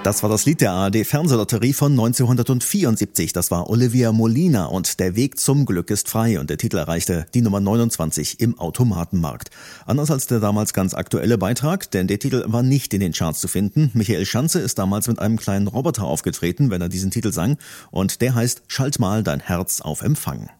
Das war das Lied der ARD-Fernsehlotterie von 1974. Das war Olivia Molina und Der Weg zum Glück ist frei. Und der Titel erreichte die Nummer 29 im Automatenmarkt. Anders als der damals ganz aktuelle Beitrag, denn der Titel war nicht in den Charts zu finden. Michael Schanze ist damals mit einem kleinen Roboter aufgetreten, wenn er diesen Titel sang. Und der heißt Schalt mal dein Herz auf Empfang.